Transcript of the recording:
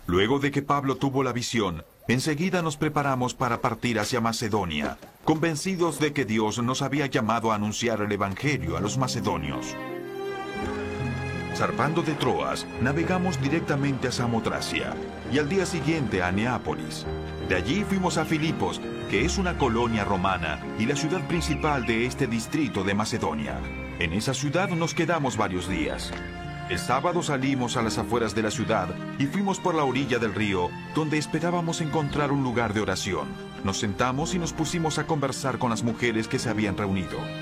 Luego de que Pablo tuvo la visión, enseguida nos preparamos para partir hacia Macedonia, convencidos de que Dios nos había llamado a anunciar el Evangelio a los macedonios. Zarpando de Troas, navegamos directamente a Samotracia y al día siguiente a Neápolis. De allí fuimos a Filipos, que es una colonia romana y la ciudad principal de este distrito de Macedonia. En esa ciudad nos quedamos varios días. El sábado salimos a las afueras de la ciudad y fuimos por la orilla del río, donde esperábamos encontrar un lugar de oración. Nos sentamos y nos pusimos a conversar con las mujeres que se habían reunido.